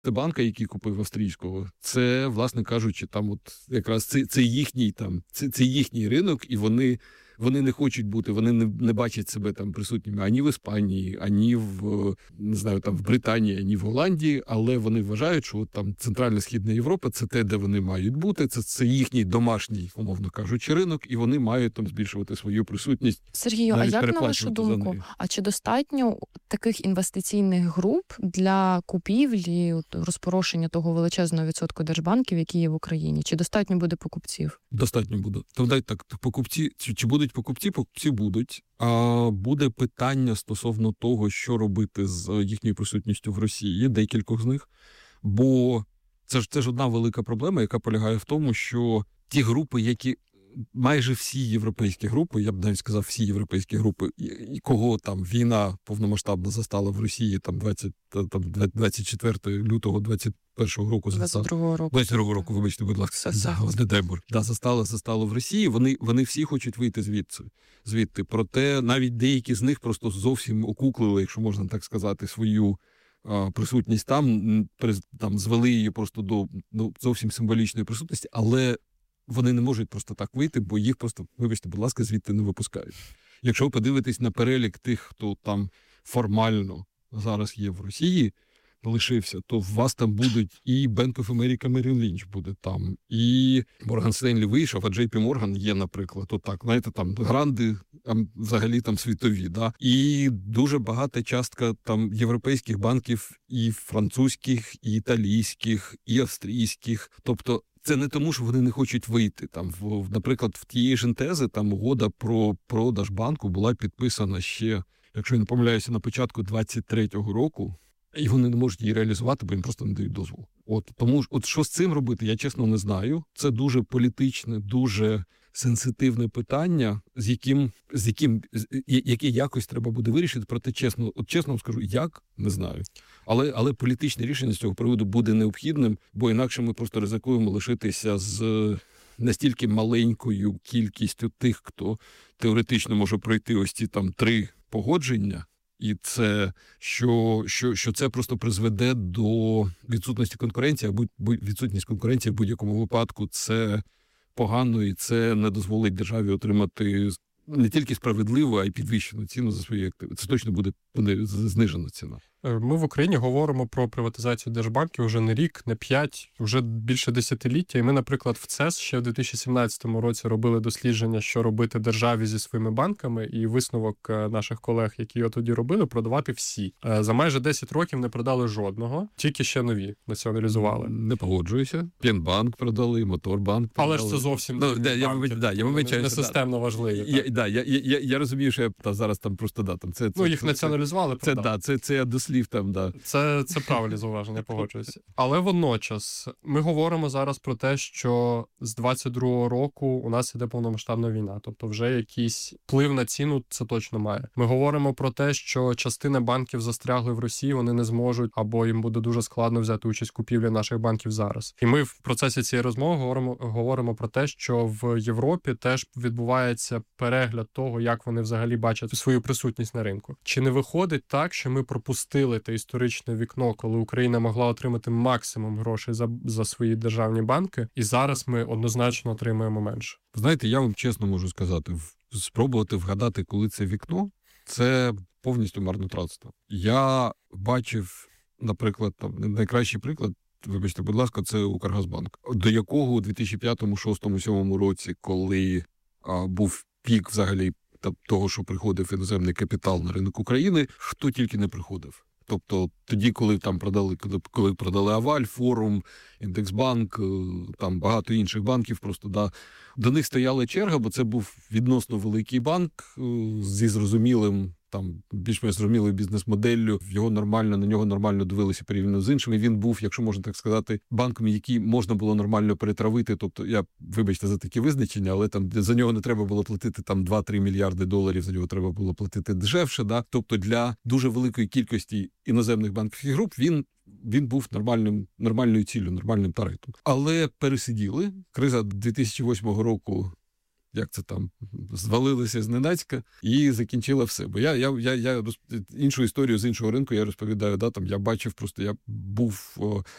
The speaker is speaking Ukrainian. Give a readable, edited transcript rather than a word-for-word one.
Банка, який купив австрійського, це, власне кажучи, там от якраз це їхній це їхній ринок, і вони не хочуть бути, вони не бачать себе там присутніми ані в Іспанії, ані в, не знаю, там в Британії, ані в Голландії, але вони вважають, що от там Центрально-Східна Європа – це те, де вони мають бути, це їхній домашній, умовно кажучи, ринок, і вони мають там збільшувати свою присутність. Сергію, а як, на вашу думку, а чи достатньо таких інвестиційних груп для купівлі, розпорошення того величезного відсотку держбанків, які є в Україні? Чи достатньо буде покупців? Достатньо буде. Тобто так, покупці, чи будуть покупці? Покупці будуть. А буде питання стосовно того, що робити з їхньою присутністю в Росії, декількох з них. Бо це ж одна велика проблема, яка полягає в тому, що ті групи, які майже всі європейські групи, я б навіть сказав, всі європейські групи, і кого там війна повномасштабно застала в Росії, там 24 лютого 21 року, 22 року, вибачте, будь ласка, не дай Бог, застало в Росії, вони всі хочуть вийти звідти. Проте навіть деякі з них просто зовсім окуклили, якщо можна так сказати, свою присутність там звели її просто до зовсім символічної присутності, але вони не можуть просто так вийти, бо їх просто, вибачте, будь ласка, звідти не випускають. Якщо ви подивитесь на перелік тих, хто там формально зараз є в Росії, лишився, то у вас там будуть і Bank of America Merrill Lynch буде там, і Morgan Stanley вийшов, а JP Morgan є, наприклад. Отак, знаєте, там гранди взагалі там світові, да? І дуже багата частка там європейських банків, і французьких, і італійських, і австрійських. Тобто це не тому, що вони не хочуть вийти. Там, наприклад, в тієї ж Інтези там угода про продаж банку була підписана ще, якщо я не помиляюся, на початку 23-го року, і вони не можуть її реалізувати, бо їм просто не дають дозволу. Тому що з цим робити, я чесно не знаю. Це дуже політичне, дуже сенситивне питання, яке якось треба буде вирішити. Проте чесно вам скажу, як не знаю. Але політичне рішення з цього приводу буде необхідним, бо інакше ми просто ризикуємо лишитися з настільки маленькою кількістю тих, хто теоретично може пройти ось ці там 3 погодження. І це, що це просто призведе до відсутності конкуренції, а відсутність конкуренції в будь-якому випадку це погано, і це не дозволить державі отримати не тільки справедливу, а й підвищену ціну за свої активи. Це точно буде знижена ціна. Ми в Україні говоримо про приватизацію держбанків вже не рік, не 5, вже більше десятиліття. І ми, наприклад, в ЦЕС ще в 2017 році робили дослідження, що робити державі зі своїми банками, і висновок наших колег, які його тоді робили, продавати всі. За майже 10 років не продали жодного, тільки ще нові націоналізували. Не погоджуюся. Пенбанк продали, Моторбанк продали. Але ж це зовсім не системно важливі. Я розумію, що я зараз там просто їх націоналізували, це я дослів там, да. Це правильне зауваження, погоджуюся. Але водночас ми говоримо зараз про те, що з 22-го року у нас іде повномасштабна війна, тобто вже якийсь вплив на ціну це точно має. Ми говоримо про те, що частина банків застрягли в Росії, вони не зможуть, або їм буде дуже складно взяти участь в купівлі наших банків зараз. І ми в процесі цієї розмови говоримо про те, що в Європі теж відбувається перегляд того, як вони взагалі бачать свою присутність на ринку. Чи не виходить так, що ми пропустили те історичне вікно, коли Україна могла отримати максимум грошей за свої державні банки, і зараз ми однозначно отримуємо менше? Знаєте, я вам чесно можу сказати, спробувати вгадати, коли це вікно, це повністю марнотратство. Я бачив, наприклад, там найкращий приклад, вибачте, будь ласка, це Укргазбанк, до якого у 2005, 2006, 2007 році, коли був пік взагалі того, що приходив іноземний капітал на ринок України, хто тільки не приходив. Тобто тоді, коли там продали Аваль, Форум, Індексбанк, там багато інших банків, просто до них стояла черга, бо це був відносно великий банк зі зрозумілим, там більш-менш зрозумілою бізнес-моделлю, на нього нормально дивилися порівняно з іншими. Він був, якщо можна так сказати, банком, який можна було нормально перетравити. Тобто, вибачте за такі визначення, але там за нього не треба було платити там 2-3 мільярди доларів, за нього треба було платити дешевше. Да? Тобто для дуже великої кількості іноземних банківських груп він був нормальною ціллю, нормальним тарифом. Але пересиділи. Криза 2008 року як це там, звалилися зненацька і закінчила все. Бо я іншу історію з іншого ринку я розповідаю, там я бачив, просто я був